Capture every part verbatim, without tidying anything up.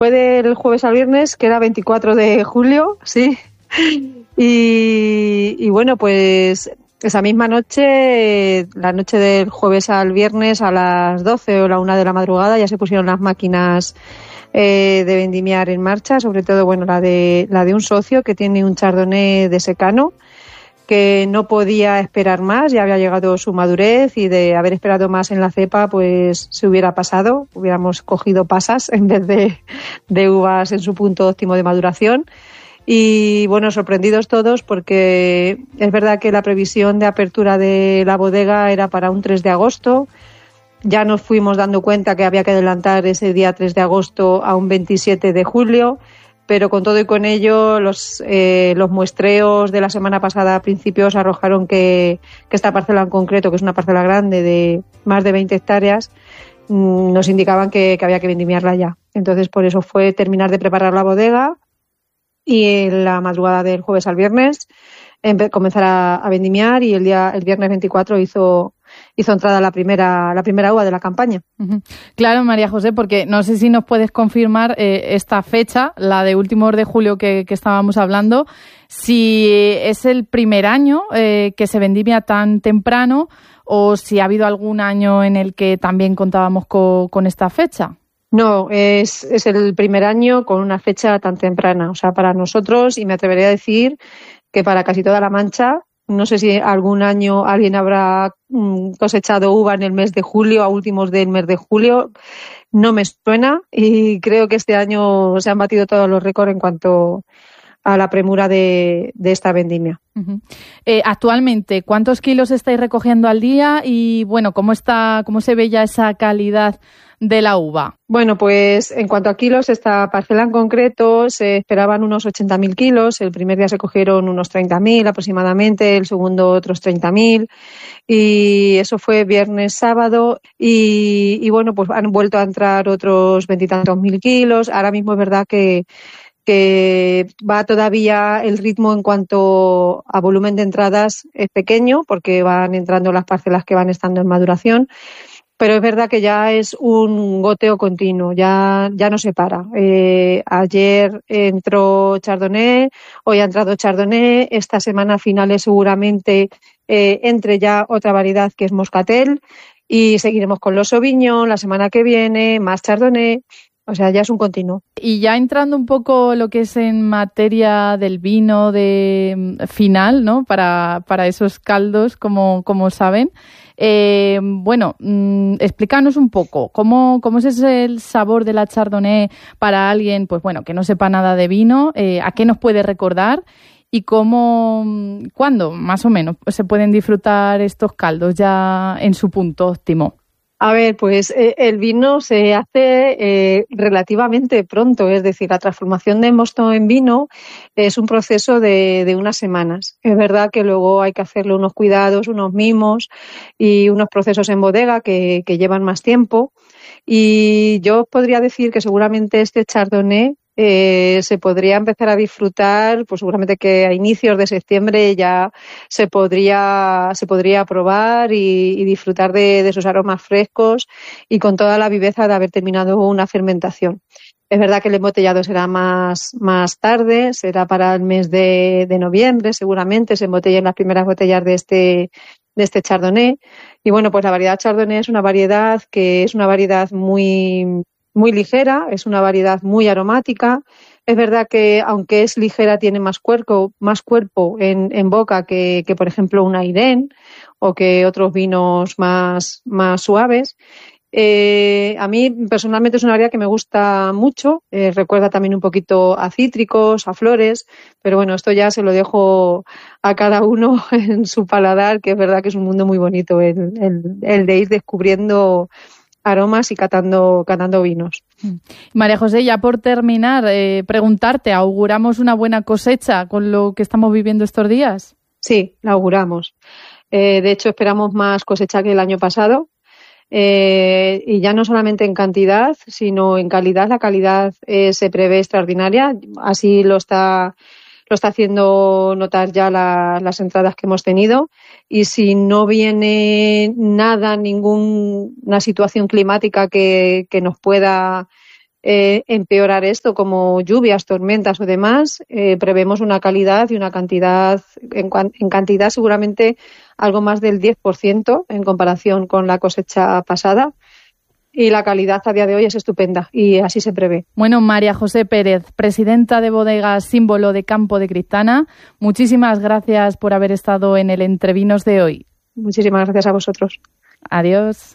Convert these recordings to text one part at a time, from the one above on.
Fue del jueves al viernes, que era veinticuatro de julio, sí. Y, y bueno, pues esa misma noche, la noche del jueves al viernes a las doce o la una de la madrugada, ya se pusieron las máquinas eh, de vendimiar en marcha, sobre todo, bueno, la de, la de un socio que tiene un chardonnay de secano, que no podía esperar más, ya había llegado su madurez y de haber esperado más en la cepa, pues se hubiera pasado, hubiéramos cogido pasas en vez de, de uvas en su punto óptimo de maduración. Y bueno, sorprendidos todos porque es verdad que la previsión de apertura de la bodega era para un tres de agosto. Ya nos fuimos dando cuenta que había que adelantar ese día tres de agosto a un veintisiete de julio. Pero con todo y con ello, los, eh, los muestreos de la semana pasada a principios arrojaron que, que esta parcela en concreto, que es una parcela grande de más de veinte hectáreas, mmm, nos indicaban que, que había que vendimiarla ya. Entonces, por eso fue terminar de preparar la bodega y en la madrugada del jueves al viernes empe- comenzar a, a vendimiar, y el día el viernes veinticuatro hizo hizo entrada la primera la primera uva de la campaña. Uh-huh. Claro, María José, porque no sé si nos puedes confirmar eh, esta fecha, la de últimos de julio que, que estábamos hablando, si es el primer año eh, que se vendimia tan temprano o si ha habido algún año en el que también contábamos co, con esta fecha. No, es, es el primer año con una fecha tan temprana. O sea, para nosotros, y me atrevería a decir que para casi toda La Mancha, no sé si algún año alguien habrá mm, cosechado uva en el mes de julio, a últimos del mes de julio, no me suena, y creo que este año se han batido todos los récords en cuanto a la premura de, de esta vendimia. Uh-huh. Eh, actualmente, ¿cuántos kilos estáis recogiendo al día? Y bueno, ¿cómo está, cómo se ve ya esa calidad de la uva? Bueno, pues en cuanto a kilos, esta parcela en concreto se esperaban unos ochenta mil kilos. El primer día se cogieron unos treinta mil aproximadamente, el segundo otros treinta mil, y eso fue viernes, sábado, y, y bueno, pues han vuelto a entrar otros veintitantos mil kilos. Ahora mismo es verdad que que va todavía el ritmo en cuanto a volumen de entradas es pequeño, porque van entrando las parcelas que van estando en maduración, pero es verdad que ya es un goteo continuo, ya, ya no se para. Eh, ayer entró Chardonnay, hoy ha entrado Chardonnay, esta semana a finales seguramente eh, entre ya otra variedad que es Moscatel, y seguiremos con los Sauvignon la semana que viene, más Chardonnay. O sea, ya es un continuo. Y ya entrando un poco lo que es en materia del vino de final, ¿no? Para, para esos caldos, como, como saben. Eh, bueno, mmm, explícanos un poco cómo, cómo es el sabor de la Chardonnay para alguien, pues bueno, que no sepa nada de vino, eh, a qué nos puede recordar y cómo, cuándo, más o menos, se pueden disfrutar estos caldos ya en su punto óptimo. A ver, pues eh, el vino se hace eh, relativamente pronto, es decir, la transformación de mosto en vino es un proceso de, de unas semanas. Es verdad que luego hay que hacerle unos cuidados, unos mimos y unos procesos en bodega que, que llevan más tiempo. Y yo podría decir que seguramente este Chardonnay Eh, se podría empezar a disfrutar, pues seguramente que a inicios de septiembre ya se podría se podría probar y, y disfrutar de, de sus aromas frescos y con toda la viveza de haber terminado una fermentación. Es verdad que el embotellado será más, más tarde, será para el mes de, de noviembre, seguramente se embotellen las primeras botellas de este de este Chardonnay. Y bueno, pues la variedad Chardonnay es una variedad que es una variedad muy muy ligera, es una variedad muy aromática. Es verdad que aunque es ligera tiene más cuerpo, más cuerpo en, en boca que, que por ejemplo un Airén o que otros vinos más, más suaves. Eh, a mí personalmente es una variedad que me gusta mucho, eh, recuerda también un poquito a cítricos, a flores, pero bueno, esto ya se lo dejo a cada uno en su paladar, que es verdad que es un mundo muy bonito el, el, el de ir descubriendo aromas y catando, catando vinos. María José, ya por terminar, eh, preguntarte, ¿auguramos una buena cosecha con lo que estamos viviendo estos días? Sí, la auguramos. Eh, de hecho, esperamos más cosecha que el año pasado. Eh, y ya no solamente en cantidad, sino en calidad. La calidad eh, se prevé extraordinaria. Así lo está lo está haciendo notar ya la, las entradas que hemos tenido, y si no viene nada, ninguna situación climática que, que nos pueda eh, empeorar esto, como lluvias, tormentas o demás, eh, prevemos una calidad y una cantidad, en, en cantidad seguramente algo más del diez por ciento en comparación con la cosecha pasada. Y la calidad a día de hoy es estupenda y así se prevé. Bueno, María José Pérez, presidenta de Bodegas Símbolo de Campo de Criptana, muchísimas gracias por haber estado en el Entrevinos de hoy. Muchísimas gracias a vosotros. Adiós.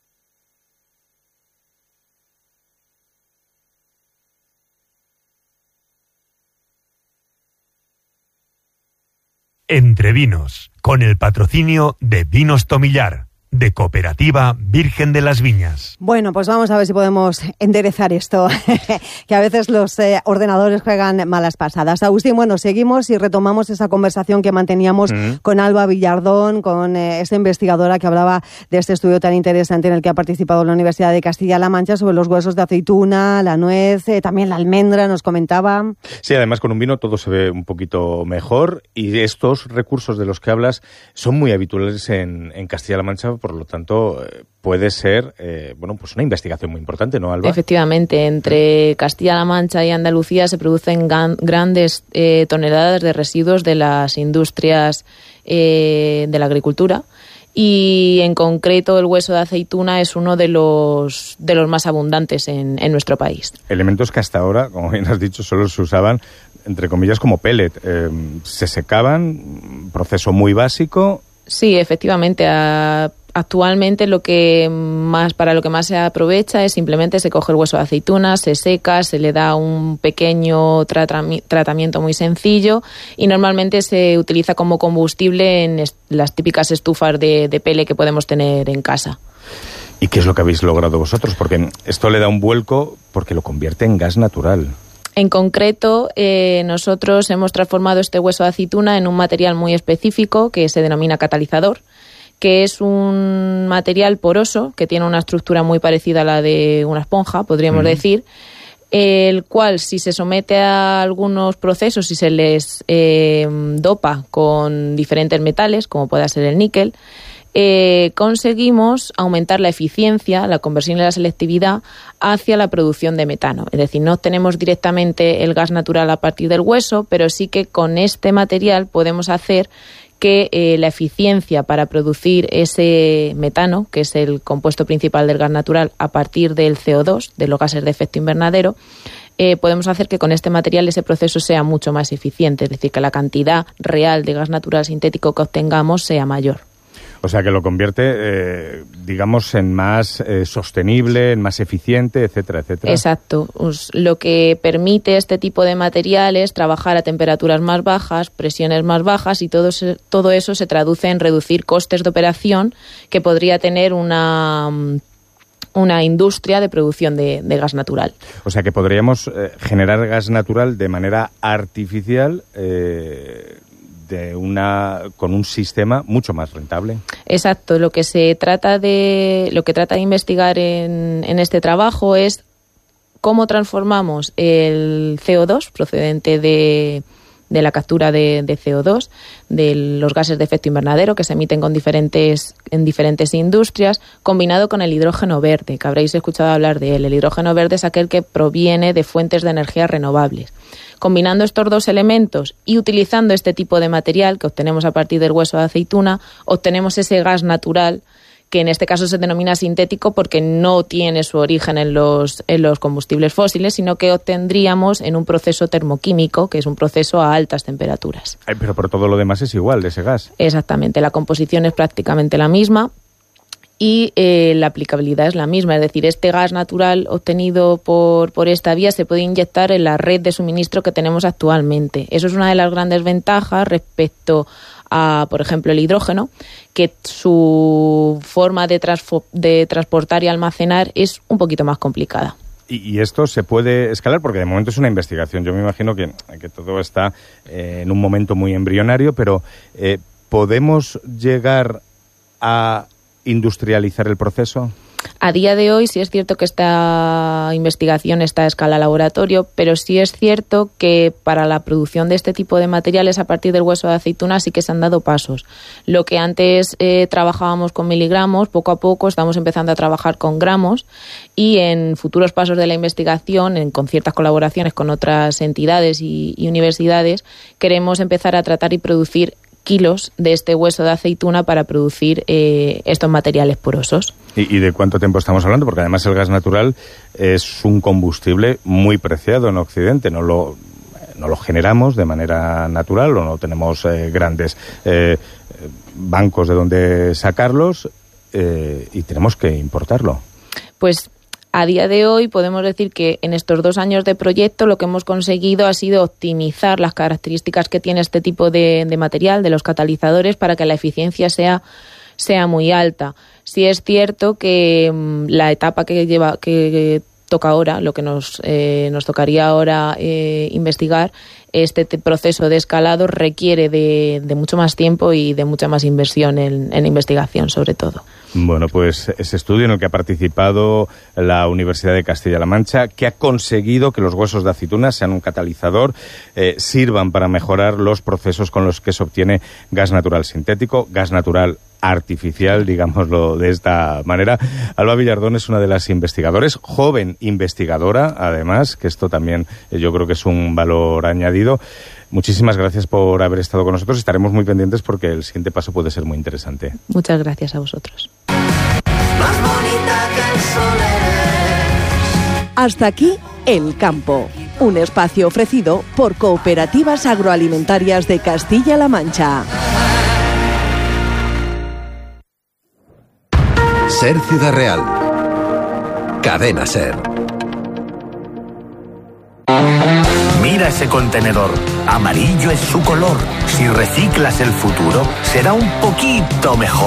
Entrevinos, con el patrocinio de Vinos Tomillar, de Cooperativa Virgen de las Viñas. Bueno, pues vamos a ver si podemos enderezar esto, que a veces los eh, ordenadores juegan malas pasadas. Agustín, bueno, seguimos y retomamos esa conversación que manteníamos mm. con Alba Villardón, con eh, esta investigadora que hablaba de este estudio tan interesante en el que ha participado la Universidad de Castilla-La Mancha sobre los huesos de aceituna, la nuez, eh, también la almendra, nos comentaba. Sí, además con un vino todo se ve un poquito mejor y estos recursos de los que hablas son muy habituales en, en Castilla-La Mancha. Por lo tanto, puede ser eh, bueno, pues una investigación muy importante, ¿no, Alba? Efectivamente, entre Castilla-La Mancha y Andalucía se producen gan- grandes eh, toneladas de residuos de las industrias eh, de la agricultura y en concreto el hueso de aceituna es uno de los de los más abundantes en, en nuestro país. Elementos que hasta ahora, como bien has dicho, solo se usaban entre comillas como pellet. Eh, se secaban, proceso muy básico. Sí, efectivamente. A Actualmente lo que más para lo que más se aprovecha es simplemente se coge el hueso de aceituna, se seca, se le da un pequeño tratami- tratamiento muy sencillo y normalmente se utiliza como combustible en est- las típicas estufas de, de pele que podemos tener en casa. ¿Y qué es lo que habéis logrado vosotros? Porque esto le da un vuelco porque lo convierte en gas natural. En concreto, eh, nosotros hemos transformado este hueso de aceituna en un material muy específico que se denomina catalizador, que es un material poroso que tiene una estructura muy parecida a la de una esponja, podríamos mm. decir, el cual si se somete a algunos procesos y se les eh, dopa con diferentes metales, como pueda ser el níquel, eh, conseguimos aumentar la eficiencia, la conversión y la selectividad hacia la producción de metano. Es decir, no obtenemos directamente el gas natural a partir del hueso, pero sí que con este material podemos hacer que eh, la eficiencia para producir ese metano, que es el compuesto principal del gas natural, a partir del C O dos, de los gases de efecto invernadero, eh, podemos hacer que con este material ese proceso sea mucho más eficiente, es decir, que la cantidad real de gas natural sintético que obtengamos sea mayor. O sea, que lo convierte, eh, digamos, en más eh, sostenible, en más eficiente, etcétera, etcétera. Exacto. Pues lo que permite este tipo de materiales trabajar a temperaturas más bajas, presiones más bajas y todo, se, todo eso se traduce en reducir costes de operación que podría tener una, una industria de producción de, de gas natural. O sea, que podríamos eh, generar gas natural de manera artificial, eh, de una con un sistema mucho más rentable. Exacto. Lo que se trata de lo que trata de investigar en, en este trabajo es cómo transformamos el C O dos procedente de, de la captura de, de C O dos, de los gases de efecto invernadero que se emiten con diferentes en diferentes industrias, combinado con el hidrógeno verde, que habréis escuchado hablar de él. El hidrógeno verde es aquel que proviene de fuentes de energía renovables. Combinando estos dos elementos y utilizando este tipo de material que obtenemos a partir del hueso de aceituna, obtenemos ese gas natural que en este caso se denomina sintético porque no tiene su origen en los, en los combustibles fósiles, sino que obtendríamos en un proceso termoquímico, que es un proceso a altas temperaturas. Ay, pero por todo lo demás es igual de ese gas. Exactamente, la composición es prácticamente la misma. Y eh, la aplicabilidad es la misma, es decir, este gas natural obtenido por, por esta vía se puede inyectar en la red de suministro que tenemos actualmente. Eso es una de las grandes ventajas respecto a, por ejemplo, el hidrógeno, que su forma de, transfo- de transportar y almacenar es un poquito más complicada. Y, y esto se puede escalar porque de momento es una investigación. Yo me imagino que, que todo está eh, en un momento muy embrionario, pero eh, ¿podemos llegar a industrializar el proceso? A día de hoy sí es cierto que esta investigación está a escala laboratorio, pero sí es cierto que para la producción de este tipo de materiales a partir del hueso de aceituna sí que se han dado pasos. Lo que antes eh, trabajábamos con miligramos, poco a poco estamos empezando a trabajar con gramos, y en futuros pasos de la investigación, en, con ciertas colaboraciones con otras entidades y, y universidades, queremos empezar a tratar y producir kilos de este hueso de aceituna para producir eh, estos materiales porosos. ¿Y, ¿Y de cuánto tiempo estamos hablando? Porque además el gas natural es un combustible muy preciado en Occidente. No lo, no lo generamos de manera natural o no tenemos eh, grandes eh, bancos de donde sacarlos eh, y tenemos que importarlo. Pues a día de hoy podemos decir que en estos dos años de proyecto lo que hemos conseguido ha sido optimizar las características que tiene este tipo de, de material, de los catalizadores, para que la eficiencia sea, sea muy alta. Sí es cierto que mmm, la etapa que lleva que, que toca ahora, lo que nos, eh, nos tocaría ahora eh, investigar, este te, proceso de escalado requiere de, de mucho más tiempo y de mucha más inversión en, en investigación, sobre todo. Bueno, pues ese estudio en el que ha participado la Universidad de Castilla-La Mancha, que ha conseguido que los huesos de aceituna sean un catalizador, eh, sirvan para mejorar los procesos con los que se obtiene gas natural sintético, gas natural artificial, digámoslo de esta manera. Alba Villardón es una de las investigadoras, joven investigadora, además, que esto también eh, yo creo que es un valor añadido. Muchísimas gracias por haber estado con nosotros. Estaremos muy pendientes porque el siguiente paso puede ser muy interesante. Muchas gracias a vosotros. Más bonita que el sol eres. Hasta aquí El Campo, un espacio ofrecido por Cooperativas Agroalimentarias de Castilla-La Mancha. Ser Ciudad Real. Cadena Ser. Mira ese contenedor. Amarillo es su color. Si reciclas el futuro, será un poquito mejor.